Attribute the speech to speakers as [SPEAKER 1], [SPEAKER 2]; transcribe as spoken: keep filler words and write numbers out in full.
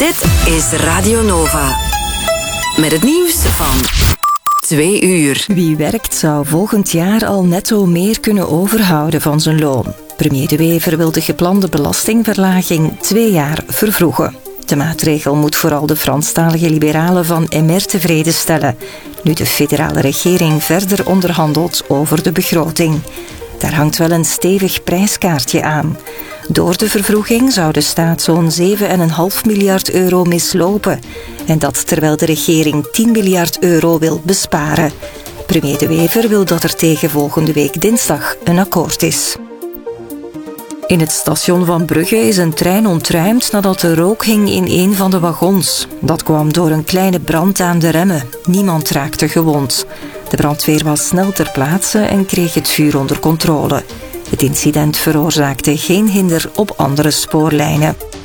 [SPEAKER 1] Dit is Radio Nova. Met het nieuws van twee uur.
[SPEAKER 2] Wie werkt zou volgend jaar al netto meer kunnen overhouden van zijn loon. Premier De Wever wil de geplande belastingverlaging twee jaar vervroegen. De maatregel moet vooral de Franstalige liberalen van M R tevreden stellen, nu de federale regering verder onderhandelt over de begroting. Daar hangt wel een stevig prijskaartje aan. Door de vervroeging zou de staat zo'n zeven komma vijf miljard euro mislopen. En dat terwijl de regering tien miljard euro wil besparen. Premier De Wever wil dat er tegen volgende week dinsdag een akkoord is. In het station van Brugge is een trein ontruimd nadat er rook hing in een van de wagons. Dat kwam door een kleine brand aan de remmen. Niemand raakte gewond. De brandweer was snel ter plaatse en kreeg het vuur onder controle. Het incident veroorzaakte geen hinder op andere spoorlijnen.